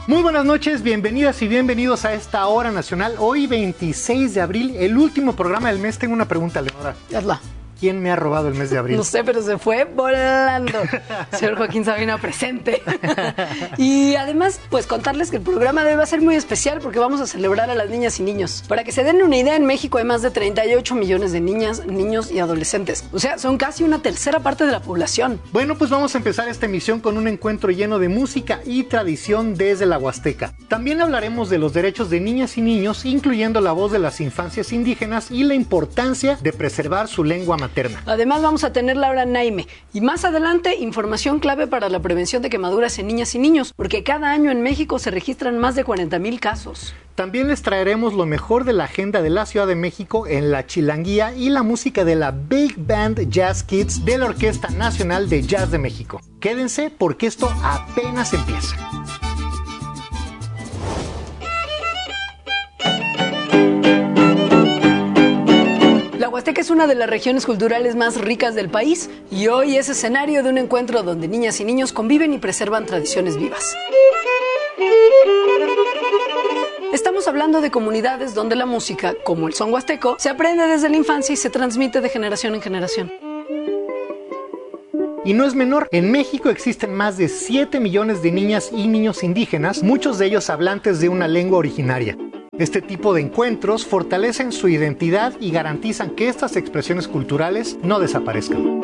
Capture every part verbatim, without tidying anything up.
Muy buenas noches, bienvenidas y bienvenidos a esta hora nacional. Hoy veintiséis de abril, el último programa del mes. Tengo una pregunta, Leonora. Hazla. ¿Quién me ha robado el mes de abril? No sé, pero se fue volando. Señor Joaquín Sabina presente. Y además, pues contarles que el programa de hoy va a ser muy especial porque vamos a celebrar a las niñas y niños. Para que se den una idea, en México hay más de treinta y ocho millones de niñas, niños y adolescentes. O sea, son casi una tercera parte de la población. Bueno, pues vamos a empezar esta emisión con un encuentro lleno de música y tradición desde la Huasteca. También hablaremos de los derechos de niñas y niños, incluyendo la voz de las infancias indígenas y la importancia de preservar su lengua materna. Además vamos a tener la hora Naime y más adelante información clave para la prevención de quemaduras en niñas y niños, porque cada año en México se registran más de cuarenta mil casos. También les traeremos lo mejor de la agenda de la Ciudad de México en la chilanguía y la música de la Big Band Jazz Kids de la Orquesta Nacional de Jazz de México. Quédense porque esto apenas empieza. La Huasteca es una de las regiones culturales más ricas del país y hoy es escenario de un encuentro donde niñas y niños conviven y preservan tradiciones vivas. Estamos hablando de comunidades donde la música, como el son huasteco, se aprende desde la infancia y se transmite de generación en generación. Y no es menor, en México existen más de siete millones de niñas y niños indígenas, muchos de ellos hablantes de una lengua originaria. Este tipo de encuentros fortalecen su identidad y garantizan que estas expresiones culturales no desaparezcan.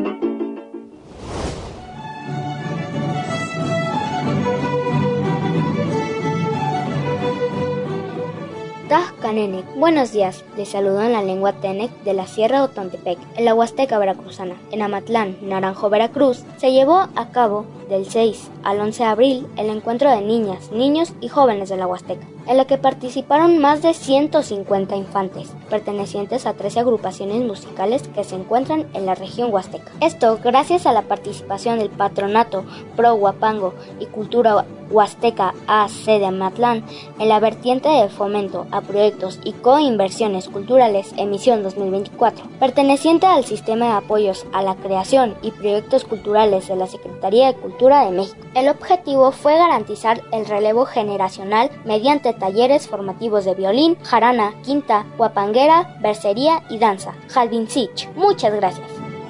Tajcanenec. Buenos días, les saludo en la lengua Tenec de la Sierra de Otontepec, en la Huasteca Veracruzana. En Amatlán, Naranjo, Veracruz, se llevó a cabo del seis al once de abril el encuentro de niñas, niños y jóvenes de la Huasteca, en la que participaron más de ciento cincuenta infantes, pertenecientes a trece agrupaciones musicales que se encuentran en la región huasteca. Esto gracias a la participación del Patronato Pro Huapango y Cultura Huasteca A C de Amatlán en la vertiente de fomento a proyectos y coinversiones culturales emisión dos mil veinticuatro, perteneciente al sistema de apoyos a la creación y proyectos culturales de la Secretaría de Cultura de México. El objetivo fue garantizar el relevo generacional mediante talleres formativos de violín, jarana, quinta, huapanguera, bercería y danza. Jalvinsich. Muchas gracias.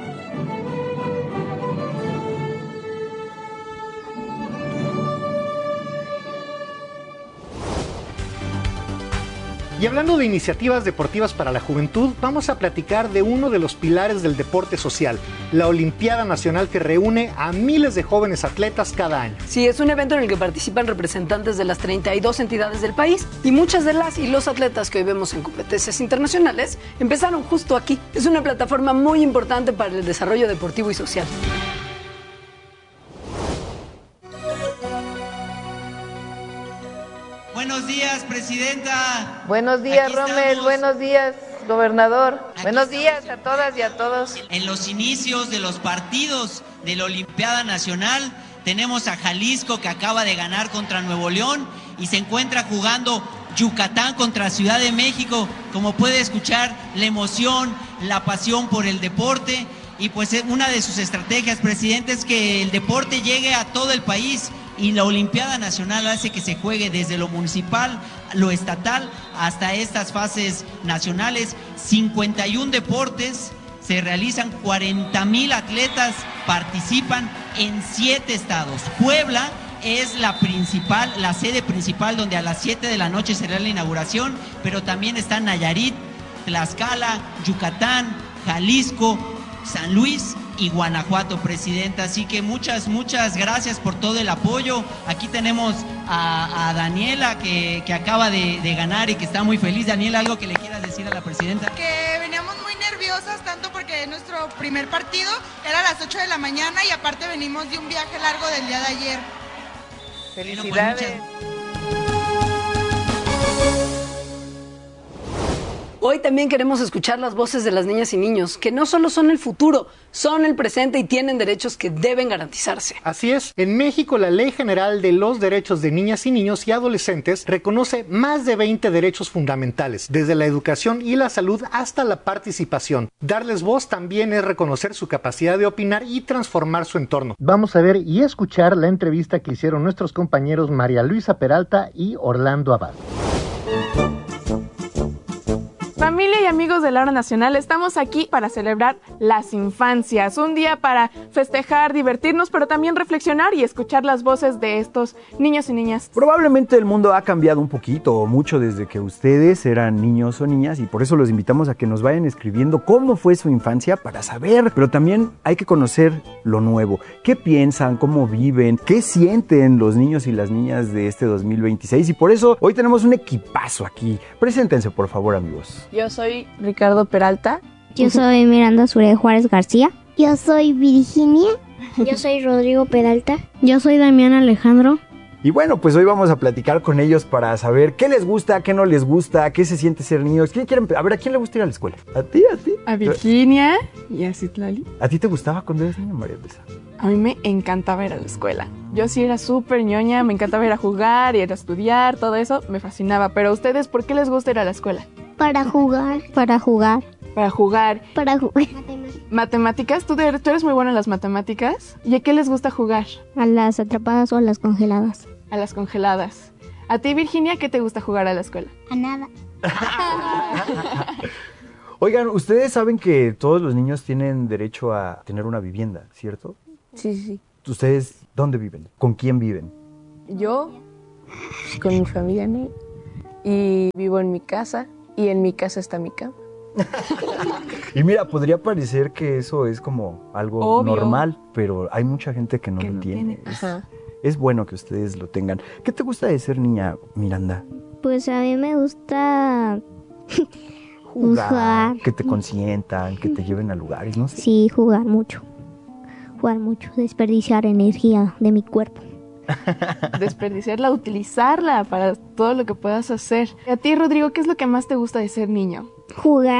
Y hablando de iniciativas deportivas para la juventud, vamos a platicar de uno de los pilares del deporte social, la Olimpiada Nacional, que reúne a miles de jóvenes atletas cada año. Sí, es un evento en el que participan representantes de las treinta y dos entidades del país y muchas de las y los atletas que hoy vemos en competencias internacionales empezaron justo aquí. Es una plataforma muy importante para el desarrollo deportivo y social. Buenos días, presidenta. Buenos días, Aquí Rommel. estamos. Buenos días, gobernador. Aquí Buenos estamos. días a todas y a todos. En los inicios de los partidos de la Olimpiada Nacional, tenemos a Jalisco, que acaba de ganar contra Nuevo León y se encuentra jugando Yucatán contra Ciudad de México. Como puede escuchar, la emoción, la pasión por el deporte. Y pues una de sus estrategias, presidente, es que el deporte llegue a todo el país. Y la Olimpiada Nacional hace que se juegue desde lo municipal, lo estatal, hasta estas fases nacionales. cincuenta y un deportes, se realizan cuarenta mil atletas, participan en siete estados. Puebla es la principal, la sede principal, donde a las siete de la noche será la inauguración, pero también están Nayarit, Tlaxcala, Yucatán, Jalisco, San Luis y Guanajuato, presidenta. Así que muchas, muchas gracias por todo el apoyo. Aquí tenemos a, a Daniela, que, que acaba de, de ganar y que está muy feliz. Daniela, ¿algo que le quieras decir a la presidenta? Que veníamos muy nerviosas, tanto porque nuestro primer partido era a las ocho de la mañana y aparte venimos de un viaje largo del día de ayer. Felicidades. Bueno, pues Hoy también queremos escuchar las voces de las niñas y niños, que no solo son el futuro, son el presente y tienen derechos que deben garantizarse. Así es, en México la Ley General de los Derechos de Niñas y Niños y Adolescentes reconoce más de veinte derechos fundamentales, desde la educación y la salud hasta la participación. Darles voz también es reconocer su capacidad de opinar y transformar su entorno. Vamos a ver y escuchar la entrevista que hicieron nuestros compañeros María Luisa Peralta y Orlando Abad. Familia y amigos de la Hora Nacional, estamos aquí para celebrar las infancias, un día para festejar, divertirnos, pero también reflexionar y escuchar las voces de estos niños y niñas. Probablemente el mundo ha cambiado un poquito o mucho desde que ustedes eran niños o niñas y por eso los invitamos a que nos vayan escribiendo cómo fue su infancia para saber, pero también hay que conocer lo nuevo. ¿Qué piensan? ¿Cómo viven? ¿Qué sienten los niños y las niñas de este dos mil veintiséis? Y por eso hoy tenemos un equipazo aquí. Preséntense, por favor, amigos. Yo soy Ricardo Peralta. Yo soy Miranda Zuré Juárez García. Yo soy Virginia. Yo soy Rodrigo Peralta. Yo soy Damián Alejandro. Y bueno, pues hoy vamos a platicar con ellos para saber qué les gusta, qué no les gusta, qué se siente ser niños. ¿Quién quiere? A ver, ¿a quién le gusta ir a la escuela? ¿A ti? ¿A ti? A Virginia y a Citlali. ¿A ti te gustaba cuando eras niña, María Luisa? A mí me encantaba ir a la escuela. Yo sí era súper ñoña, me encantaba ir a jugar, ir a estudiar, todo eso me fascinaba. Pero a ustedes, ¿por qué les gusta ir a la escuela? Para jugar. Para jugar. Para jugar. Para jugar. ¿Matemáticas? ¿Tú eres, tú eres muy buena en las matemáticas? ¿Y a qué les gusta jugar? A las atrapadas o a las congeladas. A las congeladas. ¿A ti, Virginia, qué te gusta jugar a la escuela? A nada. Oigan, ustedes saben que todos los niños tienen derecho a tener una vivienda, ¿cierto? Sí, sí. ¿Ustedes dónde viven? ¿Con quién viven? Yo, con mi familia, ¿no? Y vivo en mi casa, y en mi casa está mi cama. Y mira, podría parecer que eso es como algo obvio, normal, pero hay mucha gente que no que lo no tiene. tiene. Es, Ajá. es bueno que ustedes lo tengan. ¿Qué te gusta de ser niña, Miranda? Pues a mí me gusta jugar. Que te consientan, que te lleven a lugares, no sé. Sí, jugar mucho. Jugar mucho, desperdiciar energía de mi cuerpo. Desperdiciarla, utilizarla para todo lo que puedas hacer. ¿Y a ti, Rodrigo, qué es lo que más te gusta de ser niño? Jugar.